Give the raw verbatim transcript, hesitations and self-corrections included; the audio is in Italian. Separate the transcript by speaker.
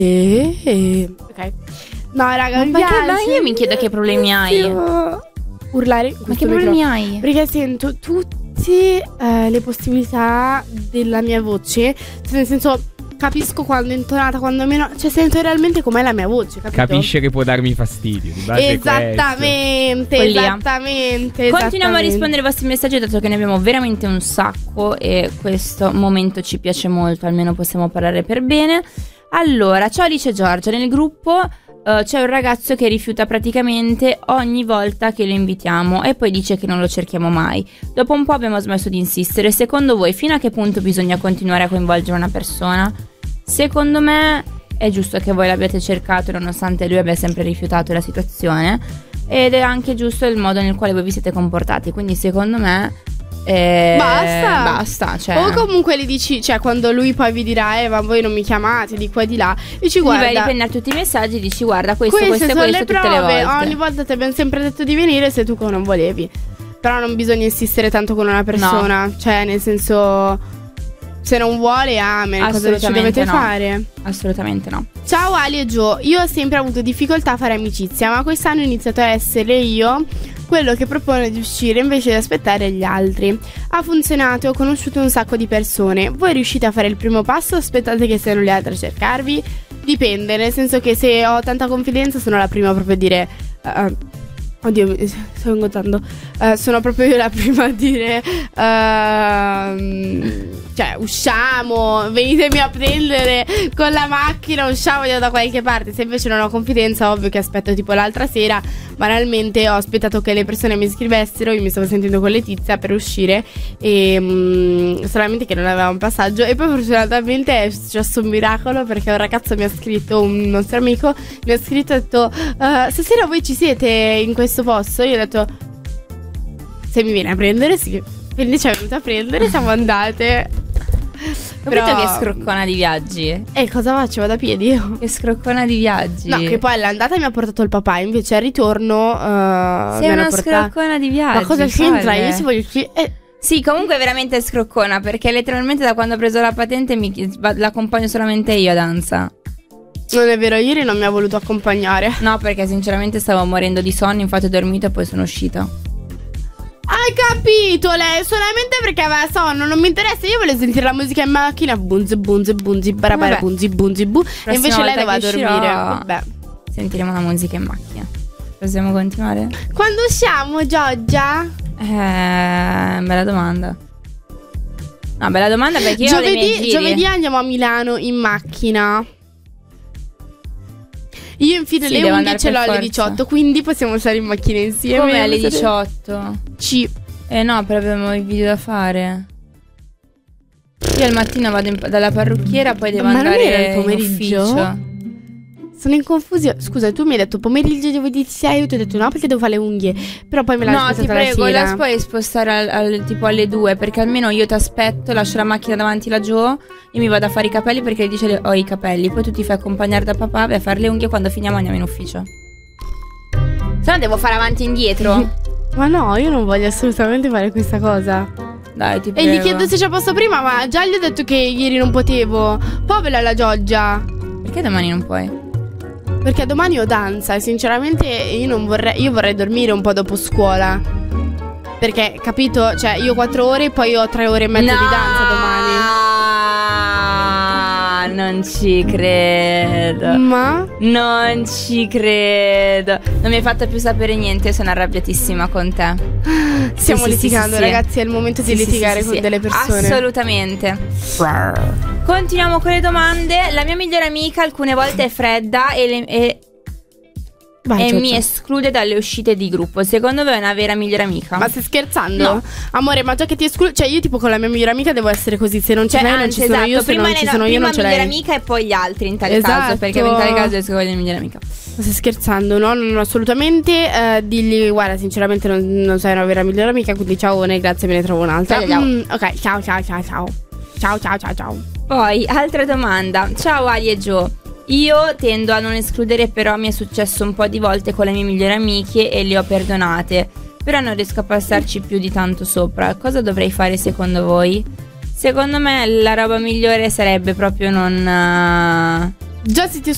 Speaker 1: Eh, ok. No, raga, mi piace.
Speaker 2: Ma io mi chiedo che problemi hai.
Speaker 1: Urlare.
Speaker 2: Ma che problemi hai?
Speaker 1: Perché sento tutte eh, le possibilità della mia voce. Cioè, nel senso, capisco quando è intonata, quando meno. Cioè, sento realmente com'è la mia voce, capito?
Speaker 3: Capisce che può darmi fastidio. Di base
Speaker 1: esattamente, esattamente.
Speaker 2: Continuiamo
Speaker 1: esattamente.
Speaker 2: a rispondere ai vostri messaggi, dato che ne abbiamo veramente un sacco e questo momento ci piace molto, almeno possiamo parlare per bene. Allora, ciao Alice e Giorgia, nel gruppo uh, c'è un ragazzo che rifiuta praticamente ogni volta che lo invitiamo e poi dice che non lo cerchiamo mai. Dopo un po' abbiamo smesso di insistere. Secondo voi fino a che punto bisogna continuare a coinvolgere una persona? Secondo me è giusto che voi l'abbiate cercato nonostante lui abbia sempre rifiutato la situazione, ed è anche giusto il modo nel quale voi vi siete comportati, quindi secondo me Eh,
Speaker 1: basta,
Speaker 2: basta, cioè.
Speaker 1: O comunque gli dici, cioè quando lui poi vi dirà eh ma voi non mi chiamate di qua e di là, dici guarda,
Speaker 2: vai a riprendere tutti i messaggi e dici guarda questo,
Speaker 1: queste
Speaker 2: questo,
Speaker 1: sono
Speaker 2: questo
Speaker 1: le
Speaker 2: tutte
Speaker 1: prove.
Speaker 2: le volte.
Speaker 1: Ogni volta ti abbiamo sempre detto di venire se tu non volevi. Però non bisogna insistere tanto con una persona, no. Cioè nel senso, se non vuole amen, cosa ci dovete
Speaker 2: no.
Speaker 1: fare?
Speaker 2: Assolutamente no.
Speaker 1: Ciao Ali e Gio, io ho sempre avuto difficoltà a fare amicizia, ma quest'anno ho iniziato a essere io quello che propone di uscire invece di aspettare gli altri. Ha funzionato, ho conosciuto un sacco di persone. Voi riuscite a fare il primo passo o aspettate che siano le altre a cercarvi? Dipende, nel senso che se ho tanta confidenza sono la prima proprio a dire uh, oddio, mi sto ingozzando. Uh, sono proprio io la prima a dire uh, cioè usciamo, venitemi a prendere con la macchina, usciamo da qualche parte. Se invece non ho confidenza, ovvio che aspetto tipo l'altra sera. Banalmente ho aspettato che le persone mi scrivessero, io mi stavo sentendo con Letizia per uscire e um, solamente che non aveva un passaggio. E poi fortunatamente è successo un miracolo, perché un ragazzo mi ha scritto, un nostro amico mi ha scritto e ha detto uh, stasera voi ci siete in questo posto? Io ho detto se mi viene a prendere sì. Quindi ci è venuta a prendere, siamo andate.
Speaker 2: Capito però... che scroccona di viaggi.
Speaker 1: E cosa faccio? Vado a piedi?
Speaker 2: Che scroccona di viaggi.
Speaker 1: No, che poi all'andata mi ha portato il papà, invece al ritorno uh,
Speaker 2: sei una
Speaker 1: portato...
Speaker 2: scroccona di viaggi.
Speaker 1: Ma cosa c'entra? Io si voglio eh.
Speaker 2: Sì, comunque è veramente scroccona, perché letteralmente da quando ho preso la patente mi... l'accompagno solamente io a danza.
Speaker 1: Non è vero, ieri non mi ha voluto accompagnare.
Speaker 2: No, perché sinceramente stavo morendo di sonno, infatti ho dormito e poi sono uscita.
Speaker 1: Hai capito lei? Solamente perché aveva sonno, non mi interessa. Io volevo sentire la musica in macchina. Bunzi, bunzi, bunzi, barabara, bunzi, bunzi, bu. E invece lei doveva dormire. Vabbè.
Speaker 2: Sentiremo la musica in macchina. Possiamo continuare?
Speaker 1: Quando usciamo, Giorgia?
Speaker 2: Eh, bella domanda. No, bella domanda perché io
Speaker 1: giovedì,
Speaker 2: ho dei miei giri.
Speaker 1: Giovedì andiamo a Milano in macchina. Io infine sì, le unghie ce l'ho alle diciotto, quindi possiamo stare in macchina insieme.
Speaker 2: Come alle diciotto?
Speaker 1: Sì.
Speaker 2: Eh no, però abbiamo i video da fare. Io al mattino vado in, dalla parrucchiera, poi devo
Speaker 1: Ma
Speaker 2: andare
Speaker 1: non era il pomeriggio?
Speaker 2: in ufficio.
Speaker 1: Sono in confusione. Scusa, tu mi hai detto pomeriggio giovedì sei, io ti ho detto no perché devo fare le unghie. Però poi me l'hai spostata la sera.
Speaker 2: No, ti prego, la puoi spostare al, al, tipo alle due, perché almeno io ti aspetto, lascio la macchina davanti là giù, io mi vado a fare i capelli perché dice le, ho i capelli. Poi tu ti fai accompagnare da papà, vai a fare le unghie, quando finiamo andiamo in ufficio. Se no devo fare avanti e indietro.
Speaker 1: Ma no, io non voglio assolutamente fare questa cosa.
Speaker 2: Dai, ti prego.
Speaker 1: E gli chiedo se c'è posto prima, ma già gli ho detto che ieri non potevo. Povera la Giorgia.
Speaker 2: Perché domani non puoi?
Speaker 1: Perché domani ho danza e sinceramente io non vorrei, io vorrei dormire un po' dopo scuola. Perché, capito, cioè io quattro ore e poi ho tre ore e mezza
Speaker 2: no,
Speaker 1: di danza domani.
Speaker 2: Non ci credo.
Speaker 1: Ma?
Speaker 2: Non ci credo. Non mi hai fatto più sapere niente, sono arrabbiatissima con te.
Speaker 1: Stiamo
Speaker 2: sì,
Speaker 1: litigando,
Speaker 2: sì,
Speaker 1: ragazzi, è il momento
Speaker 2: sì,
Speaker 1: di
Speaker 2: sì,
Speaker 1: litigare
Speaker 2: sì,
Speaker 1: con
Speaker 2: sì.
Speaker 1: delle persone.
Speaker 2: Assolutamente. Continuiamo con le domande. La mia migliore amica alcune volte è fredda e, le, e,
Speaker 1: Vai,
Speaker 2: e
Speaker 1: ciao,
Speaker 2: mi
Speaker 1: ciao.
Speaker 2: esclude dalle uscite di gruppo. Secondo me è una vera migliore amica?
Speaker 1: Ma stai scherzando?
Speaker 2: No.
Speaker 1: Amore, ma già che ti escludo, cioè io tipo con la mia migliore amica devo essere così. Se non c'è
Speaker 2: cioè,
Speaker 1: lei non
Speaker 2: anzi,
Speaker 1: ci sono
Speaker 2: esatto.
Speaker 1: io, se
Speaker 2: prima
Speaker 1: non
Speaker 2: lei,
Speaker 1: ci
Speaker 2: no,
Speaker 1: sono io
Speaker 2: prima
Speaker 1: non c'è
Speaker 2: migliore
Speaker 1: lei.
Speaker 2: amica e poi gli altri in tale
Speaker 1: Esatto.
Speaker 2: caso. Perché in tale caso esco con la migliore amica.
Speaker 1: Ma stai scherzando? No, non assolutamente. uh, Digli, guarda, sinceramente non, non sei una vera migliore amica, quindi ciao, grazie, me ne trovo un'altra.
Speaker 2: Ciao, ciao.
Speaker 1: Mm, ok, ciao, ciao, ciao, ciao. Ciao, ciao, ciao, ciao.
Speaker 2: Poi, altra domanda. Ciao Ali e Gio. Io tendo a non escludere, però mi è successo un po' di volte con le mie migliori amiche e le ho perdonate. Però non riesco a passarci più di tanto sopra. Cosa dovrei fare secondo voi? Secondo me la roba migliore sarebbe proprio non... Uh...
Speaker 1: Già se ti